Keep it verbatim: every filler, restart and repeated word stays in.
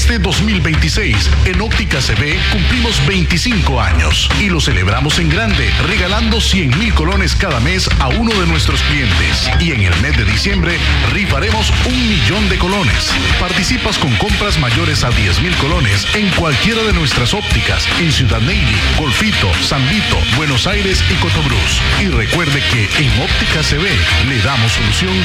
Este dos mil veintiséis, en Óptica C V cumplimos veinticinco años y lo celebramos en grande, regalando cien mil colones cada mes a uno de nuestros clientes. Y en el mes de diciembre rifaremos un millón de colones. Participas con compras mayores a diez mil colones en cualquiera de nuestras ópticas en Ciudad Neyli, Golfito, San Vito, Buenos Aires y Cotobruz. Y recuerde que en Óptica C V le damos solución